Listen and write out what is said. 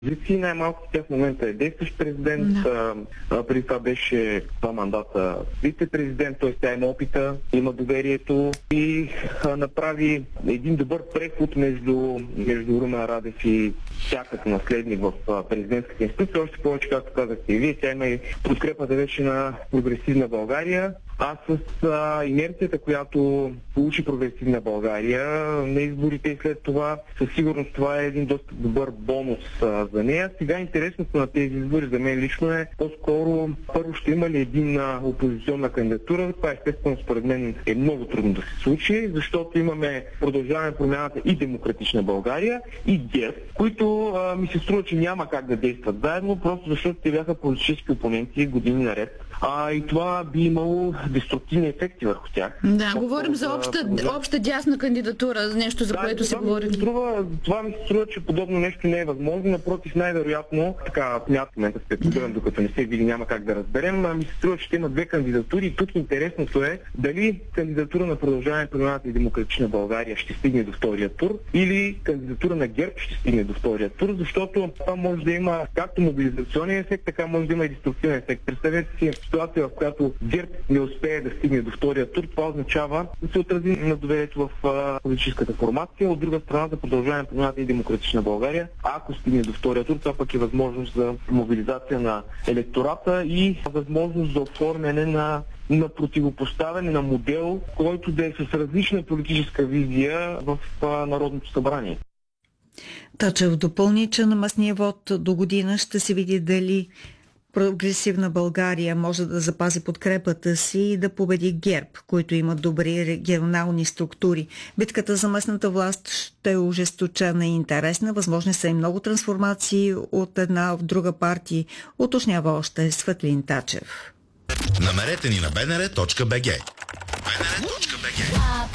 позиции. Най-малко тях в момента е действащ президент. Преди това беше 2 мандата вице-президент, т.е. тя има опита, има доверието и направи един добър преход между Румен Радев и тя като наследник в президентската институция. Още повече, както казахте и вие, тя има и подкрепата вече на прогресивна България. А с инерцията, която получи прогресивна България на изборите и след това, със сигурност това е един доста добър бонус за нея. Сега интересното на тези избори за мен лично е по-скоро първо ще има ли един опозиционна кандидатура. Това естествено според мен е много трудно да се случи, защото имаме Продължаване промяната и Демократична България и ГЕРБ, които ми се струва, че няма как да действат заедно, просто защото те бяха политически опоненти години наред. И това би имало деструктивни ефекти върху тях. Да, говорим за обща дясна кандидатура, нещо за което се говори. Това ми се струва, че подобно нещо не е възможно. Напротив, най-вероятно, така в момента спекулирам, докато не се види, няма как да разберем, ми се струва, че ще има 2 кандидатури и тук интересното е дали кандидатура на Продължаване промяната и Демократична България ще стигне до втория тур или кандидатура на ГЕРБ ще стигне до втория тур, защото това може да има както мобилизационен ефект, така може да има и деструктивен ефект. Представете си ситуация, в която ГЕРБ не успее да стигне до втория тур, това означава да се отрази на доверието в политическата формация. От друга страна, за Продължаване промяната и Демократична България, ако стигне до втория тур, това пък е възможност за мобилизация на електората и възможност за оформяне на противопоставяне на модел, който да е с различна политическа визия в Народното събрание. Тачев допълни, че на местния вод до година ще се види дали Прогресивна България може да запази подкрепата си и да победи ГЕРБ, които имат добри регионални структури. Битката за местната власт ще е ожесточена и интересна. Възможни са и много трансформации от една в друга партия, уточнява още Светлин Тачев. Намерете ни на bnr.bg.